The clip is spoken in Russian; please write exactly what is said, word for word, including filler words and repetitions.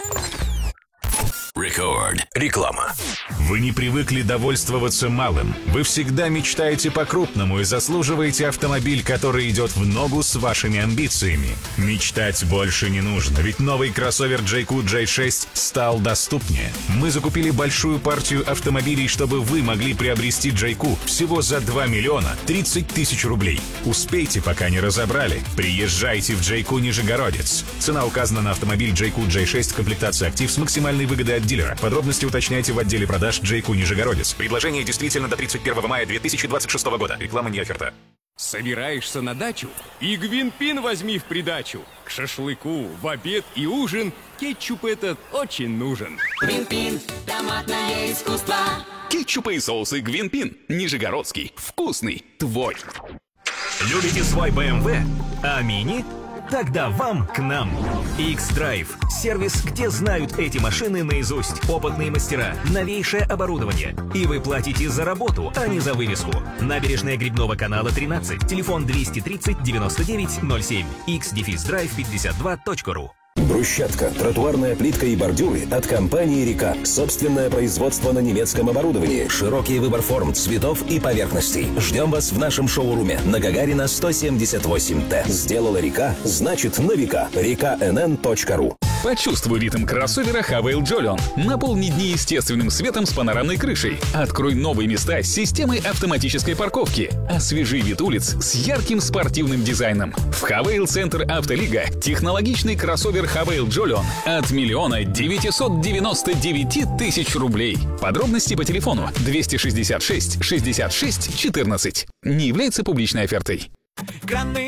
Record. Реклама. Вы не привыкли довольствоваться малым. Вы всегда мечтаете по-крупному и заслуживаете автомобиль, который идет в ногу с вашими амбициями. Мечтать больше не нужно, ведь новый кроссовер джей кью джей шесть стал доступнее. Мы закупили большую партию автомобилей, чтобы вы могли приобрести джей кью всего за два миллиона тридцать тысяч рублей. Успейте, пока не разобрали. Приезжайте в джей кью Нижегородец. Цена указана на автомобиль джей кью джей шесть, комплектация «Актив» с максимальной выгодой от дилера. Подробности уточняйте в отделе продаж джей кью Нижегородец. Предложение действительно до тридцать первого мая две тысячи двадцать шестого года. Реклама не оферта. Собираешься на дачу? И Гвинпин возьми в придачу. К шашлыку, в обед и ужин кетчуп этот очень нужен. Гвинпин, томатное искусство. Кетчупы и соусы Гвинпин. Нижегородский. Вкусный. Твой. Любите свой бэ эм вэ? А мини? Тогда вам к нам. X-Drive. Сервис, где знают эти машины наизусть. Опытные мастера, новейшее оборудование. И вы платите за работу, а не за вывеску. Набережная Грибного канала тринадцать. Телефон двести тридцать девяносто девять ноль семь. икс драйв пятьдесят два точка ру. Брусчатка, тротуарная плитка и бордюры от компании «Река». Собственное производство на немецком оборудовании. Широкий выбор форм, цветов и поверхностей. Ждем вас в нашем шоуруме на Гагарина сто семьдесят восемь Т. Сделала «Река», значит на века. река эн эн точка ру. Почувствуй ритм кроссовера Хавейл Джолион. Наполни дни естественным светом с панорамной крышей. Открой новые места с системой автоматической парковки. Освежи вид улиц с ярким спортивным дизайном. В Хавейл Центр Автолига технологичный кроссовер Хавейл Джолион от миллиона девятисот девяноста девяти тысяч рублей. Подробности по телефону двести шестьдесят шесть шестьдесят шесть четырнадцать. Не является публичной офертой. Краны